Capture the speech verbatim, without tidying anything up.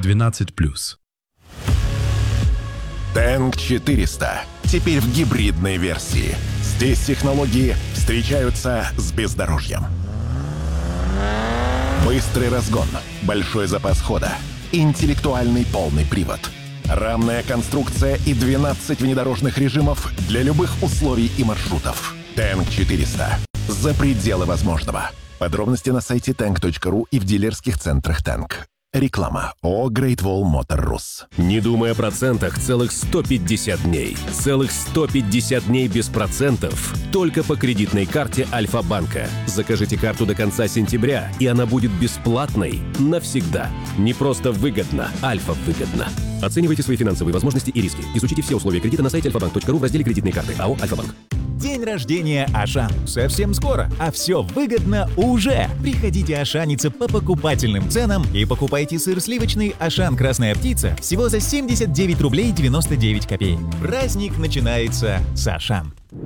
двенадцать плюс. Тэнк четыреста. Теперь в гибридной версии. Здесь технологии встречаются с бездорожьем. Быстрый разгон, большой запас хода, интеллектуальный полный привод, рамная конструкция и двенадцать внедорожных режимов для любых условий и маршрутов. Тэнк четыреста. За пределы возможного. Подробности на сайте тэнк точка ру и в дилерских центрах Тэнк. Реклама. ООО Great Wall Motor Rus. Не думай о процентах целых сто пятьдесят дней. Целых сто пятьдесят дней без процентов. Только по кредитной карте Альфа-банка. Закажите карту до конца сентября, и она будет бесплатной навсегда. Не просто выгодно, Альфа-выгодно. Оценивайте свои финансовые возможности и риски. Изучите все условия кредита на сайте альфа банк точка ру в разделе «Кредитные карты». АО «Альфа-банк». День рождения Ашан. Совсем скоро, а все выгодно уже. Приходите ашаниться по покупательным ценам и покупайте сыр сливочный Ашан Красная Птица всего за семьдесят девять рублей девяносто девять копеек. Праздник начинается с Ашан.